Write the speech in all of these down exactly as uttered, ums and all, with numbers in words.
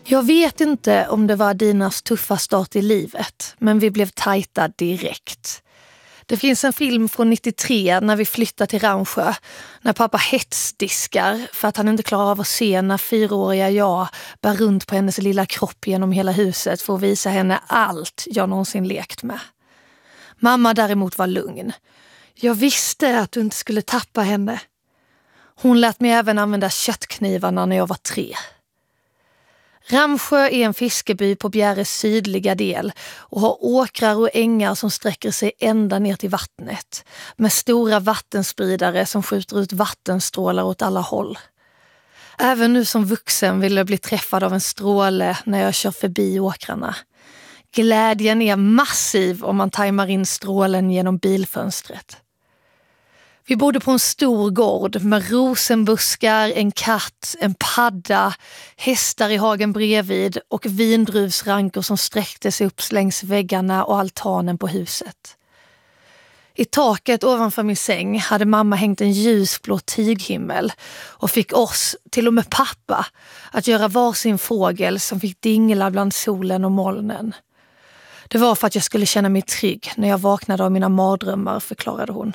Jag vet inte om det var Dinas tuffa start i livet, men vi blev tajta direkt. Det finns en film från nittiotre när vi flyttar till Ramsjö, när pappa hetsdiskar för att han inte klarar av att se när fyraåriga jag bär runt på hennes lilla kropp genom hela huset för att visa henne allt jag någonsin lekt med. Mamma däremot var lugn. Jag visste att du inte skulle tappa henne. Hon lät mig även använda köttknivarna när jag var tre. Ramsjö är en fiskeby på Bjäres sydliga del och har åkrar och ängar som sträcker sig ända ner till vattnet, med stora vattenspridare som skjuter ut vattenstrålar åt alla håll. Även nu som vuxen vill jag bli träffad av en stråle när jag kör förbi åkrarna. Glädjen är massiv om man tajmar in strålen genom bilfönstret. Vi bodde på en stor gård med rosenbuskar, en katt, en padda, hästar i hagen bredvid och vindruvsrankor som sträckte sig upp längs väggarna och altanen på huset. I taket ovanför min säng hade mamma hängt en ljusblå tyghimmel och fick oss, till och med pappa, att göra varsin fågel som fick dingla bland solen och molnen. Det var för att jag skulle känna mig trygg när jag vaknade av mina mardrömmar, förklarade hon.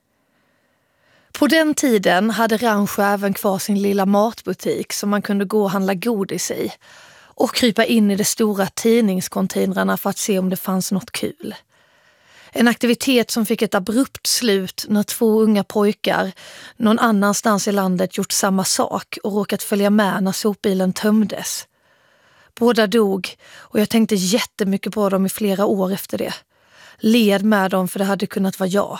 På den tiden hade Ramsjö även kvar sin lilla matbutik som man kunde gå och handla godis i och krypa in i de stora tidningscontainrarna för att se om det fanns något kul. En aktivitet som fick ett abrupt slut när två unga pojkar någon annanstans i landet gjort samma sak och råkat följa med när sopbilen tömdes. Båda dog och jag tänkte jättemycket på dem i flera år efter det. Led med dem för det hade kunnat vara jag.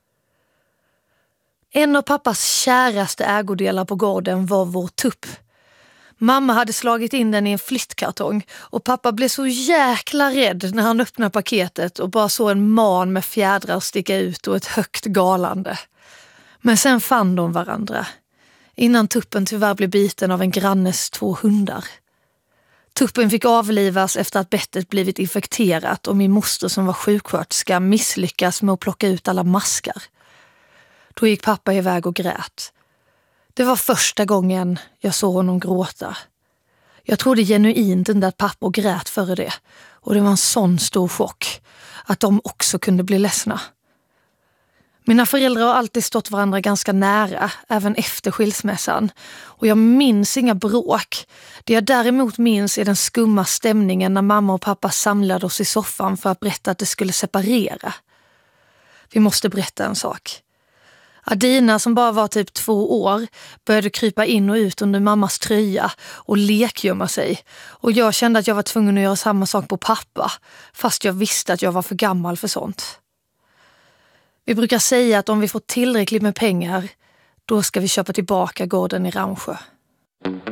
En av pappas käraste ägodelar på gården var vår tupp. Mamma hade slagit in den i en flyttkartong och pappa blev så jäkla rädd när han öppnade paketet och bara såg en man med fjädrar sticka ut och ett högt galande. Men sen fann de varandra, innan tuppen tyvärr blev biten av en grannes två hundar. Tuppen fick avlivas efter att bettet blivit infekterat och min moster som var sjuksköterska misslyckas med att plocka ut alla maskar. Då gick pappa iväg och grät. Det var första gången jag såg honom gråta. Jag trodde genuint inte att pappa grät före det. Och det var en sån stor chock att de också kunde bli ledsna. Mina föräldrar har alltid stått varandra ganska nära, även efter skilsmässan. Och jag minns inga bråk. Det jag däremot minns är den skumma stämningen när mamma och pappa samlade oss i soffan för att berätta att det skulle separera. Vi måste berätta en sak. Adina, som bara var typ två år, började krypa in och ut under mammas tröja och lekgömma sig. Och jag kände att jag var tvungen att göra samma sak på pappa, fast jag visste att jag var för gammal för sånt. Vi brukar säga att om vi får tillräckligt med pengar, då ska vi köpa tillbaka gården i Ramsjö.